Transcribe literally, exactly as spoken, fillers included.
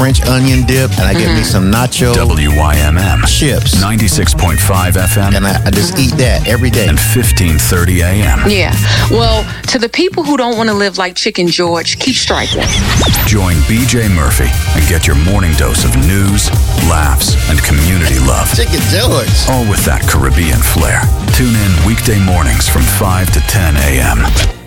French onion dip, and I get mm-hmm. me some nacho W Y M M chips. ninety-six point five F M. And I, I just eat that every day. And fifteen thirty A M. Yeah. Well, to the people who don't want to live like Chicken George, keep striking. Join B J Murphy and get your morning dose of news, laughs, and community love. Chicken George. All with that Caribbean flair. Tune in weekday mornings from five to ten A M